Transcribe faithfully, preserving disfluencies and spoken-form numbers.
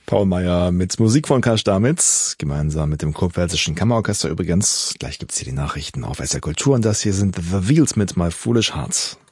Paul Meyer mit Musik von Karl Stamitz, gemeinsam mit dem Kurpfälzischen Kammerorchester übrigens. Gleich gibt's hier die Nachrichten auf S R Kultur und das hier sind The Wheels mit My Foolish Heart.